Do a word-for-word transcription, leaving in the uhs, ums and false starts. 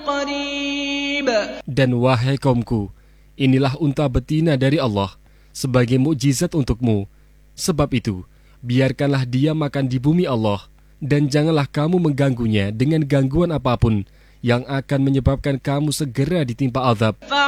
قريب. Dan wahai kaumku, inilah unta betina dari Allah sebagai mukjizat untukmu. Sebab itu, biarkanlah dia makan di bumi Allah, dan janganlah kamu mengganggunya dengan gangguan apapun yang akan menyebabkan kamu segera ditimpa azab.